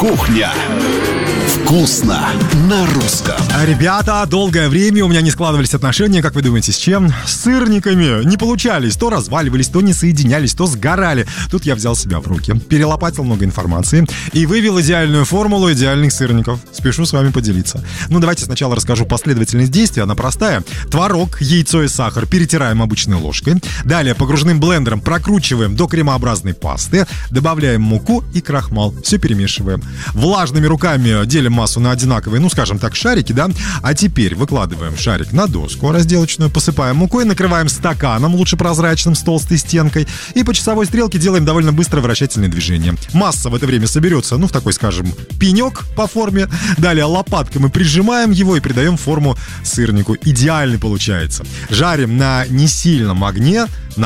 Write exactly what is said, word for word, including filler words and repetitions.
Кухня. Вкусно на русском. Ребята, долгое время у меня не складывались отношения, как вы думаете, с чем? С сырниками. Не получались. То разваливались, то не соединялись, то сгорали. Тут я взял себя в руки, перелопатил много информации и вывел идеальную формулу идеальных сырников. Спешу с вами поделиться. Ну, давайте сначала расскажу последовательность действий. Она простая. Творог, яйцо и сахар перетираем обычной ложкой. Далее погружным блендером прокручиваем до кремообразной пасты. Добавляем муку и крахмал. Все перемешиваем. Влажными руками делим массу на одинаковые, ну, скажем так, шарики, да? А теперь выкладываем шарик на доску разделочную, посыпаем мукой, накрываем стаканом, лучше прозрачным, с толстой стенкой, и по часовой стрелке делаем довольно быстро вращательные движения. Масса в это время соберется, ну, в такой, скажем, пенек по форме. Далее лопаткой мы прижимаем его и придаем форму сырнику. Идеальный получается. Жарим на несильном огне,